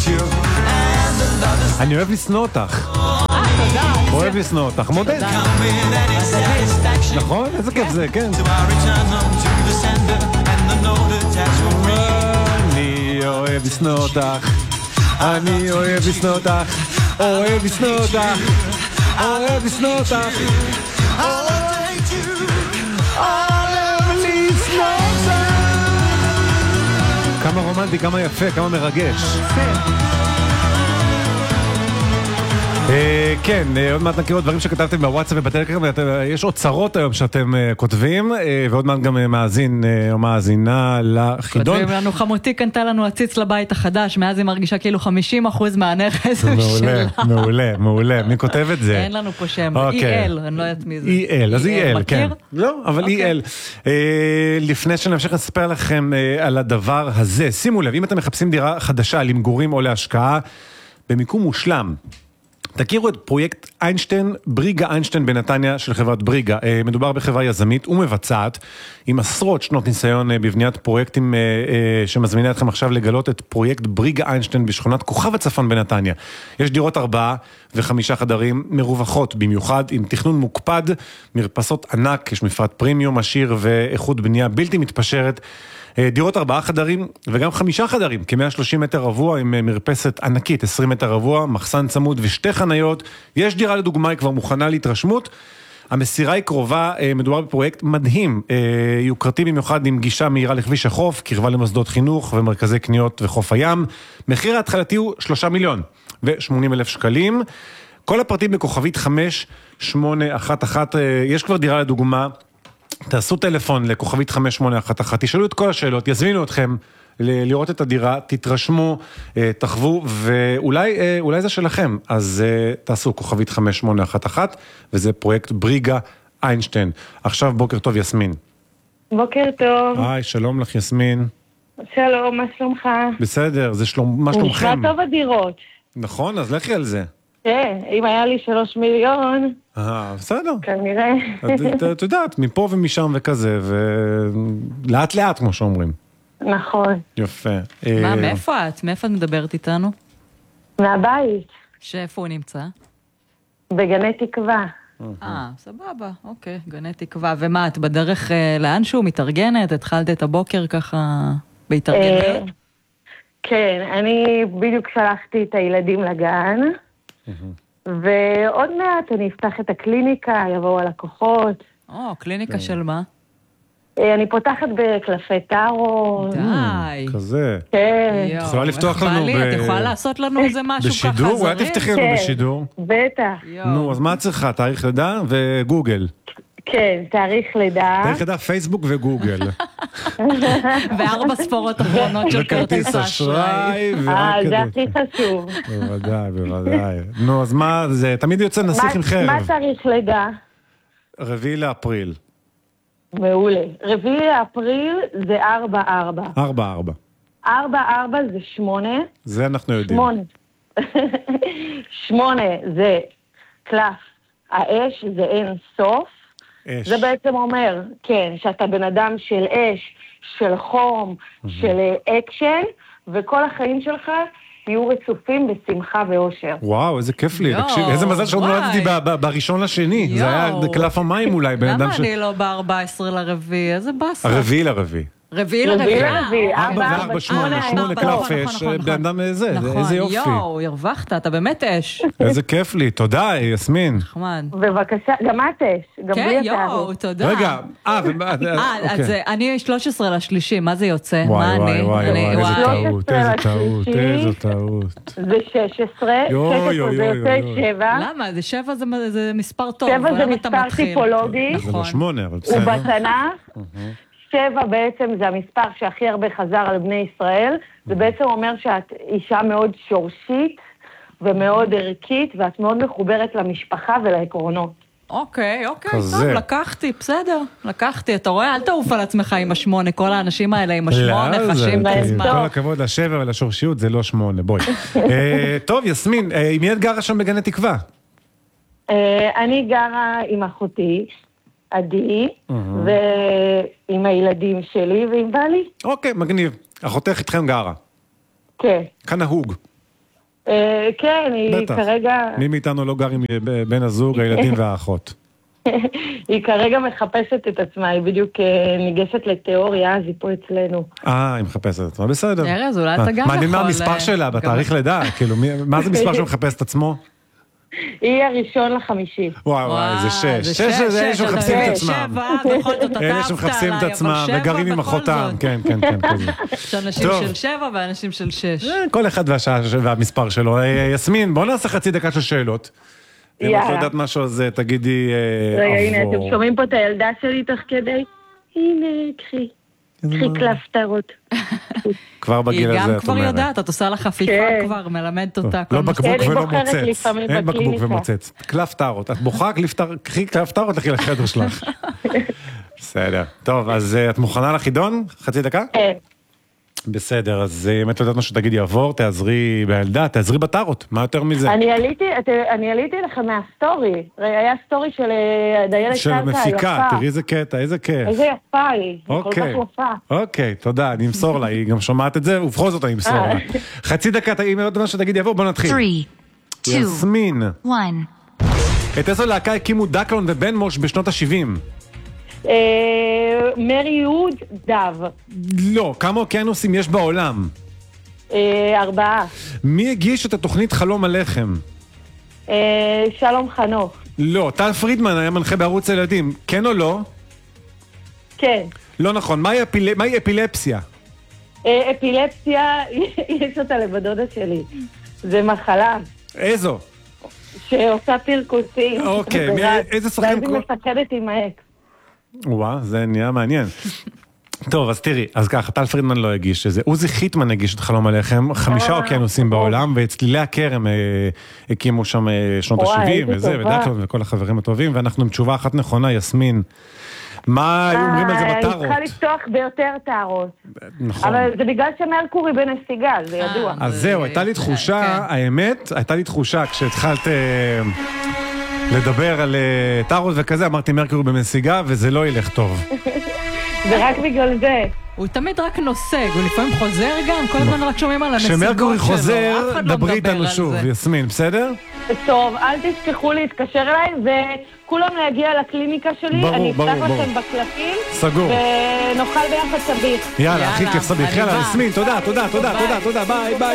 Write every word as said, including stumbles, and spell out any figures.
אני אוהב לשנוא אותך. אה, תודה. אוהב לשנוא אותך, מודד. נכון? איזה כיף זה, כן. אני אוהב לשנוא אותך, אני אוהב לשנוא אותך, אוהב לשנוא אותך, אוהב לשנוא אותך, אוהב לשנוא אותך. כמה רומנטי, כמה יפה, כמה מרגש. כן, עוד מעט נכיר עוד דברים שכתבתם בוואטסאפ ובטלגרם, יש אוצרות היום שאתם כותבים, ועוד מעט גם מאזין או מאזינה לחידון. כותבים לנו, חמותי קנתה לנו עציץ לבית החדש, מאז היא מרגישה כאילו חמישים אחוז מהנכס שלה. מעולה, מעולה, מעולה. מי כותב את זה? אין לנו פה שם, אי-אל, אני לא יודעת מי זה. אי-אל, אז אי-אל, כן. מכיר? לא, אבל אי-אל. לפני שנמשיך לספר לכם על הדבר הזה, שימו לב, אם אתם מחפשים דירה חדשה למגורים או להשקעה, במיקום מושלם, תכירו את פרויקט איינשטיין, בריגה איינשטיין בנתניה של חברת בריגה. מדובר בחברה יזמית ומבצעת, עם עשרות שנות ניסיון בבניית פרויקטים שמזמינה אתכם עכשיו לגלות את פרויקט בריגה איינשטיין בשכונת כוכב הצפון בנתניה. יש דירות ארבעה וחמישה חדרים מרווחות במיוחד, עם תכנון מוקפד, מרפסות ענק, יש מפרט פרימיום עשיר ואיכות בנייה בלתי מתפשרת, דירות ארבעה חדרים וגם חמישה חדרים, כ-מאה ושלושים מטר רבוע עם מרפסת ענקית, עשרים מטר רבוע, מחסן צמוד ושתי חניות. יש דירה לדוגמה, היא כבר מוכנה להתרשמות. המסירה היא קרובה, מדובר בפרויקט מדהים, יוקרתי במיוחד עם גישה מהירה לכביש החוף, קרבה למוסדות חינוך ומרכזי קניות וחוף הים. מחיר ההתחלתי הוא שלושה מיליון ושמונים אלף שקלים. כל הפרטים בכוכבית חמש שמונה אחת אחת, יש כבר דירה לדוגמה, תעשו טלפון לכוכבית חמש שמונה אחת אחת, תשאלו את כל השאלות, יזמינו אתכם לראות את הדירה, תתרשמו, תחוו, ואולי אולי זה שלכם, אז תעשו כוכבית חמש שמונה אחת אחת, וזה פרויקט בריגה איינשטיין. עכשיו בוקר טוב יסמין. בוקר טוב. היי, שלום לך יסמין. שלום, מה שלומך? בסדר, זה שלום, מה שלומכם? נשמע טוב הדירות. נכון, אז לכי על זה. כן, אם היה לי שלוש מיליון... אה, בסדר. כנראה. את יודעת, מפה ומשם וכזה, ולאט לאט, כמו שאומרים. נכון. יפה. מה, מאיפה את? מאיפה את מדברת איתנו? מהבית. שאיפה הוא נמצא? בגני תקווה. אה, סבבה, אוקיי, גני תקווה. ומה, את בדרך לאנשהו מתארגנת? התחלת את הבוקר ככה בהתארגנות? כן, אני בדיוק שלחתי את הילדים לגן, ועוד מעט אני אפתח את הקליניקה, יבואו הלקוחות. או, קליניקה של מה? אני פותחת בקלפי טארו. די. כזה. כן. את יכולה לפתוח לנו ב... את יכולה לעשות לנו איזה משהו ככה בשידור? זרים? אולי תפתחי לנו בשידור. בטח. נו, אז מה את צריכה? תאריך לידה וגוגל. כן, תאריך לידה. תאריך לידה, פייסבוק וגוגל. וארבע ספורות אחרונות של כרטיס האשראי. אה, זה הכי חשוב. בוודאי, בוודאי. נו, אז מה, זה תמיד יוצא נסיך עם חרב. מה תאריך לידה? רביעי לאפריל. מעולה. רביעי לאפריל זה ארבע ארבע. ארבע ארבע. ארבע ארבע זה שמונה. זה אנחנו יודעים. שמונה. שמונה זה קלף. האש זה אין סוף. אש. זה בעצם אומר, כן, שאתה בן אדם של אש, של חום, של אקשן, וכל החיים שלך יהיו רצופים בשמחה ואושר. וואו, איזה כיף לי. תקשיב, איזה מזל שעוד נולדתי בראשון לשני. זה היה קלף המים אולי. למה אני לא ב-ארבע עשרה לרביעי? איזה באסה. הרביעי לרביעי. רביעי לרביעי. ארבע וארבע שמונה, שמונה קלף אש, בן אדם זה, איזה יופי. יואו, הרווחת, אתה באמת אש. איזה כיף לי, תודה יסמין. נחמד. בבקשה, גם את אש, גם בלי כן, יואו, תודה. רגע, אה, אז אני שלוש עשרה לשלישי, מה זה יוצא? וואי וואי וואי, איזה טעות, איזה טעות, איזה טעות. זה שש עשרה, שש עשרה זה יוצא שבע. למה? זה שבע זה מספר טוב. שבע זה מספר טיפולוגי. זה לא שמונה, אבל בסדר. ובתנ"ך. שבע בעצם זה המספר שהכי הרבה חזר על בני ישראל, זה בעצם אומר שאת אישה מאוד שורשית ומאוד ערכית, ואת מאוד מחוברת למשפחה ולעקרונות. אוקיי, אוקיי, טוב, לקחתי, בסדר, לקחתי, אתה רואה, אל תעוף על עצמך עם השמונה, כל האנשים האלה עם השמונה, חשים את הזמן. כל הכבוד לשבע ולשורשיות, זה לא שמונה, בואי. טוב, יסמין, עם מי את גרה שם בגני תקווה? אני גרה עם אחותי. עדי, ועם הילדים שלי ועם בעלי. אוקיי, מגניב. אחותך איתכם גרה. כן. כנהוג. אה, כן, היא בטח. כרגע... מי מאיתנו לא גר עם בן הזוג, הילדים והאחות. היא כרגע מחפשת את עצמה, היא בדיוק אה, ניגשת לתיאוריה, אז היא פה אצלנו. אה, היא מחפשת את עצמה, בסדר. ארז, אולי אתה גם יכול... מעניין מה המספר שלה, בתאריך לידה, כאילו, מי- מה זה מספר שמחפש את עצמו? היא הראשון לחמישי. וואי וואי, זה שש. שש זה אלה שמחפשים את עצמם. שבע, בכל זאת, אתה אלה אהבת שמחפשים את עליי, עצמם, אבל שבע וגרים עם בכל אחותם, זאת. כן, כן, כן, כזה. יש אנשים טוב. של שבע ואנשים של שש. אה, כל אחד והשעה והמספר שלו. אה, יסמין, בוא נעשה חצי דקה של שאלות. אם את לא יאללה. יודעת משהו, אז אה, תגידי אה, רגע, הנה, עבור. אתם שומעים פה את הילדה שלי תוך כדי? הנה, קחי. קחי קלפטרות. כבר היא בגיל הזה, גם את כבר אומרת. יודעת, את עושה לה חפיפה כן. כבר, מלמדת אותה. כל לא מה בקבוק כן, היא ולא בוחרת מוצץ. לפעמים אין בקבוק בקליניקה. ומוצץ. קלף טארות. את בוכה, קחי קלף טארות, לכי לחדר שלך. בסדר. טוב, אז אה, את מוכנה לחידון? חצי דקה? כן. בסדר, אז אה, אם את לא יודעת משהו, תגידי עבור, תעזרי בילדה, תעזרי בטארות. מה יותר מזה? אני עליתי, את- אני עליתי לכם מהסטורי. היה סטורי של אה, דיילת של קרקע, מפיקה, יפה. תראי איזה קטע, איזה כיף. איזה יפה היא, היא כל כך אוקיי, יפה. אוקיי, תודה, אני אמסור לה, היא גם שומעת את זה, ובכל זאת אני אמסור לה. אה. חצי דקה, אם עוד משהו תגידי עבור, בוא נתחיל. Three, two, יסמין, one. את איזו להקה הקימו דקלון ובן מוש בשנות ה-שבעים? אה, מרי יהוד דב, לא, כמה אוקיינוסים יש בעולם? אה, ארבעה. מי הגיש את התוכנית חלום הלחם? אה, שלום חנוך, לא, טל פרידמן היה מנחה בערוץ הילדים, כן או לא? כן. לא נכון, מהי אפיל- מהי אפילפסיה? אה, אפילפסיה, יש אותה לבדודה שלי. זה מחלה איזו? שעושה פרקוסים. אוקיי, מי- ואז- איזה שחקן ואז היא כל- מפחדת עם האקס. וואה, זה נהיה מעניין. טוב, אז תראי, אז ככה, טל פרידמן לא הגיש את זה, עוזי חיטמן הגיש את חלום הלחם, חמישה אה, אוקיינוסים בעולם, ואת צלילי הכרם אה, הקימו שם אה, שנות וואי, ה-שבעים, איזה וזה, טובה. ודקלון וכל החברים הטובים, ואנחנו עם תשובה אחת נכונה, יסמין. מה היו אומרים על זה אה, בטארות? היא צריכה לפתוח ביותר טהרות. נכון. אבל זה בגלל שמרקורי בנסיגה, זה ידוע. אז זהו, הייתה לי תחושה, כן. האמת, הייתה לי תחושה כשהתחלת אה, לדבר על אה, טארות וכזה, אמרתי מרקורי במסיגה, וזה לא ילך טוב. זה רק בגלל זה. הוא תמיד רק נוסק, הוא לפעמים חוזר גם, כל הזמן רק שומעים על הנסיגות שלו. כשמרקורי חוזר, אף אחד לא דברי מדבר איתנו על שוב, זה. יסמין, בסדר? טוב, אל תשכחו להתקשר אליי, וכולם להגיע לקליניקה שלי, ברור, אני ברור, אפתח ברור. לכם בקלפים, סגור. ונאכל ביחד סביח. יאללה, הכי יאללה, כיף סביח. אני יאללה, באה. יסמין, תודה, תודה, תודה, ביי. תודה, תודה, ביי, ביי.